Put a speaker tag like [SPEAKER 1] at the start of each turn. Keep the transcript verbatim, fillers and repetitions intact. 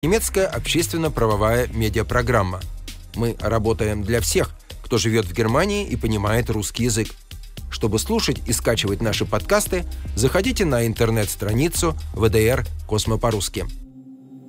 [SPEAKER 1] Немецкая общественно-правовая медиапрограмма. Мы работаем для всех, кто живет в Германии и понимает русский язык. Чтобы слушать и скачивать наши подкасты, заходите на интернет-страницу вэ дэ эр «Космо по-русски».